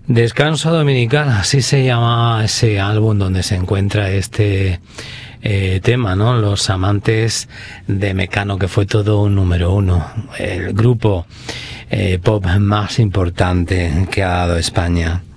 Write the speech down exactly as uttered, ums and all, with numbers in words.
Descanso Dominical, así se llama ese álbum donde se encuentra este eh, tema, ¿no? Los amantes de Mecano, que fue todo un número uno, el grupo eh, pop más importante que ha dado España.